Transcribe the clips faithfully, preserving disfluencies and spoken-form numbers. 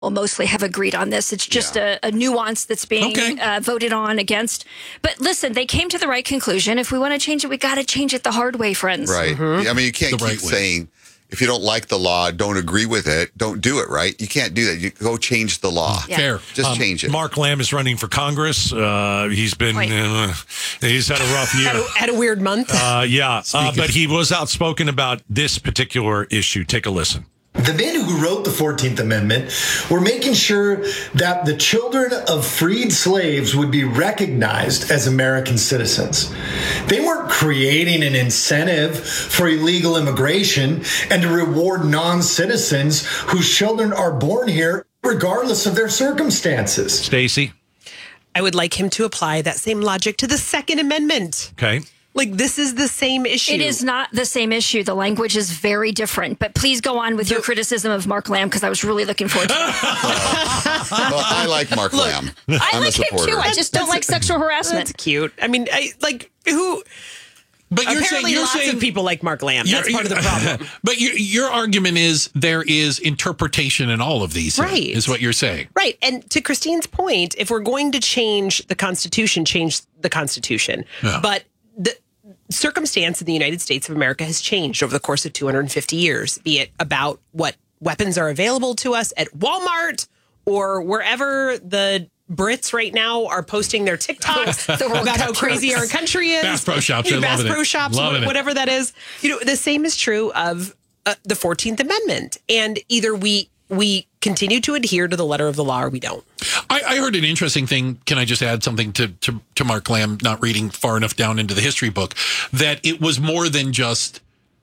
will mostly have agreed on this. It's just Yeah. a, a nuance that's being Okay. uh, voted on against. But listen, they came to the right conclusion. If we want to change it, we got to change it the hard way, friends. Right. I mean, you can't The keep right way. saying, if you don't like the law, don't agree with it, don't do it, right? You can't do that. You go change the law. Yeah. Fair. Just change it. Mark Lamb is running for Congress. Uh, he's been, Right. uh, he's had a rough year. Had a, had a weird month. Uh, yeah, uh, but he was outspoken about this particular issue. Take a listen. The men who wrote the fourteenth Amendment were making sure that the children of freed slaves would be recognized as American citizens. They weren't creating an incentive for illegal immigration and to reward non-citizens whose children are born here regardless of their circumstances. Stacey. I would like him to apply that same logic to the Second Amendment. Okay. Like, this is the same issue. It is not the same issue. The language is very different. But please go on with your criticism of Mark Lamb, because I was really looking forward to it. Well, I like Mark Lamb. I I'm a like him supporter. too. I just don't like sexual harassment. That's cute. I mean, I like who. But you're saying Apparently, you're lots saying of people like Mark Lamb. you're- That's part of the problem. But your your argument is there is interpretation in all of these, Right. Is what you're saying. Right. And to Christine's point, if we're going to change the Constitution, change the Constitution. Yeah. But the circumstance in the United States of America has changed over the course of two hundred fifty years, be it about what weapons are available to us at Walmart or wherever the Brits right now are posting their TikToks The World about how Cup crazy our country is. Bass Pro Shops, You know, they're Bass loving Pro it. Shops, Loving it. whatever that is. You know, the same is true of uh, the fourteenth Amendment. And either we we continue to adhere to the letter of the law or we don't. I, I heard an interesting thing. Can I just add something to, to, to Mark Lamb, not reading far enough down into the history book, that it was more than just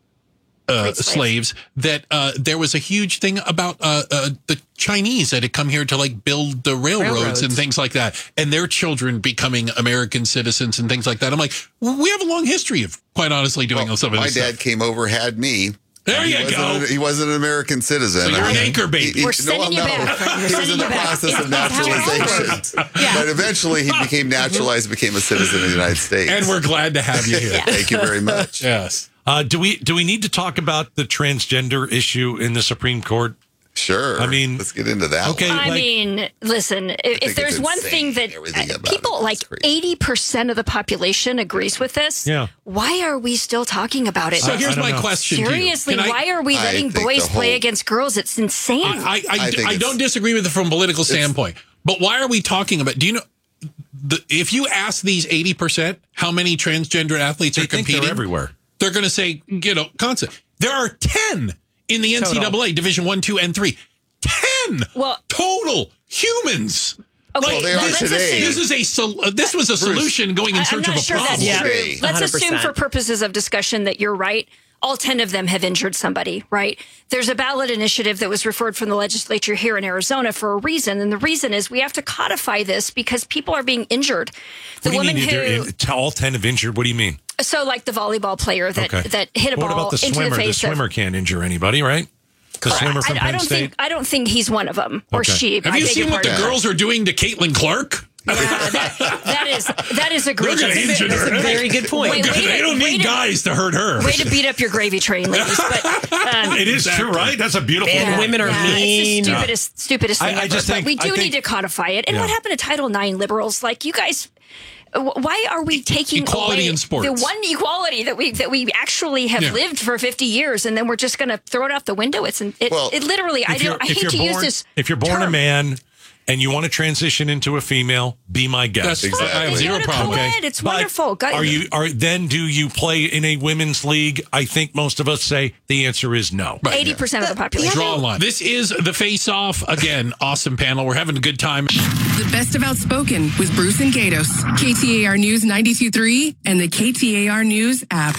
uh, Freed slaves. slaves, that uh, there was a huge thing about uh, uh, the Chinese that had come here to like build the railroads, Railroads. and things like that, and their children becoming American citizens and things like that. I'm like, well, we have a long history of, quite honestly, doing Well, some of my this dad stuff. came over, had me. There He you wasn't go. an- he wasn't an American citizen. So you're I an mean, anchor baby. he- he- We're sending you no, back. We're He was sending in the you back. process of That's how it naturalization. But eventually he became naturalized, became a citizen of the United States. And we're glad to have you here. Thank you very much. Yes. Uh, do we do we need to talk about the transgender issue in the Supreme Court? Sure. I mean, let's get into that. okay. one. I like- mean, listen, if, think if there's it's one insane, thing that everything uh, about people it. like It's crazy. eighty percent of the population agrees with this, Yeah. why are we still talking about it? So I here's don't my know. question to you. Seriously, Can I- why are we I letting think boys the play whole- against girls? It's insane. I, I, I, I think I don't it's- disagree with it from a political standpoint, but why are we talking about? Do you know? The, if you ask these eighty percent how many transgender athletes They are think competing, they're everywhere. they're going to say, you know, constant. There are ten in the N C double A Division One, Two, and Three. Ten Well- total humans. Okay, Like, they are let's today. This is a sol- uh, this was a solution going in I- I'm search not of a sure problem. that's Yeah. true. Okay. Let's one hundred percent. assume for purposes of discussion that you're right. All ten of them have injured somebody, right? There's a ballot initiative that was referred from the legislature here in Arizona for a reason. And the reason is we have to codify this because people are being injured. The What do you woman mean? who, They're in- all ten have injured. What do you mean? so like the volleyball player that, Okay. that hit a What ball about the into swimmer? the The, face swimmer of. can't injure anybody, right? The swimmer from I, I Penn don't State. think I don't think he's one of them or Okay. she. Have I you beg your seen what the pardon. girls are doing to Caitlin Clark? Yeah, that, that is that is egregious. They're gonna injure her. That's a very good point. Wait, wait. They don't way need to- guys to hurt her. Way to beat up your gravy train, ladies. But um, It is true, right? That's a beautiful. And point. women are yeah, mean. It's the stupidest, stupidest I- thing I ever. just but think- we do I think- need to codify it. And Yeah. what happened to Title nine liberals? Like you guys, w- why are we taking Equality away in sports. the one equality that we that we actually have Yeah. lived for fifty years, and then we're just going to throw it out the window? It's an, it, Well, it literally. I If you're- don't. I if hate you're to born, use this. If you're born a term. man and you want to transition into a female, be my guest. That's Exactly. I have They zero go to problem. co-ed. It's But wonderful. Go- Are you? Are then? Do you play in a women's league? I think most of us say the answer is no. Eighty percent of the population. Draw a line. This is the Face Off. Again, awesome panel. We're having a good time. The Best of Outspoken with Bruce and Gatos. K T A R News ninety-two point three and the K T A R News app.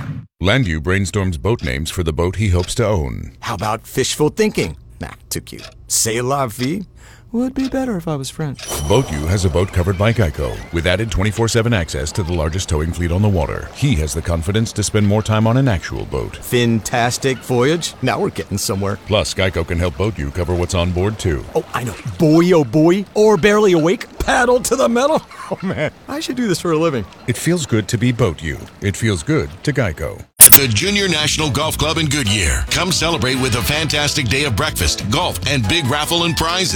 Landu brainstorms boat names for the boat he hopes to own. How about fishful thinking? Nah, too cute. C'est la vie? Would be better if I was French. BoatU has a boat covered by Geico with added twenty-four seven access to the largest towing fleet on the water. He has the confidence to spend more time on an actual boat. Fantastic voyage. Now we're getting somewhere. Plus, Geico can help BoatU cover what's on board, too. Oh, I know. Boy, oh boy. Or barely awake. Paddle to the metal. Oh, man. I should do this for a living. It feels good to be BoatU. It feels good to Geico. at the Junior National Golf Club in Goodyear. Come celebrate with a fantastic day of breakfast, golf, and big raffle and prizes.